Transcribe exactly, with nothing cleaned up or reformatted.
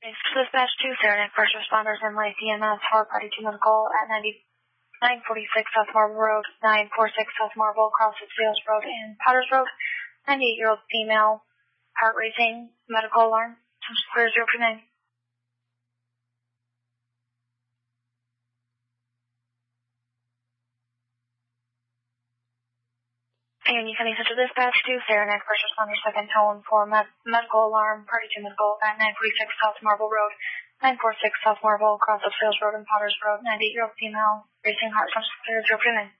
Dispatch two, Saranac First Responders and Light E M S for Party two Medical at ninety-nine forty-six South Marble Road, nine forty-six South Marble, across the Sales Road and Potters Road. ninety-eight-year-old female, heart racing, medical alarm, clear zero two nine. And you can Central Dispatch to Saranac First Responders second tone for med medical alarm, Party two Medical at nine forty-six South Marble Road, nine forty-six South Marble, across the Sales Road and Potters Road. ninety-eight-year-old female, racing heart, clear zero two nine.